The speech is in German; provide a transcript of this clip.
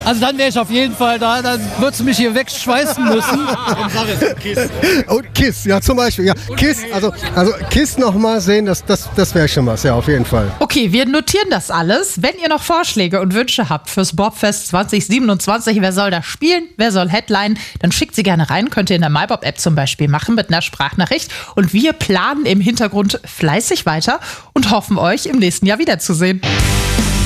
Also dann wäre ich auf jeden Fall da, dann würdest du mich hier wegschweißen müssen. Und KISS, ja zum Beispiel. Ja, KISS, also KISS nochmal sehen, das wäre schon was, ja, auf jeden Fall. Okay, wir notieren das alles. Wenn ihr noch Vorschläge und Wünsche habt fürs Bobfest 2027, wer soll da spielen, wer soll Headline, dann schickt sie gerne rein. Könnt ihr in der MyBob-App zum Beispiel machen mit einer Sprachnachricht. Und wir planen im Hintergrund fleißig weiter und hoffen, euch im nächsten Jahr wiederzusehen.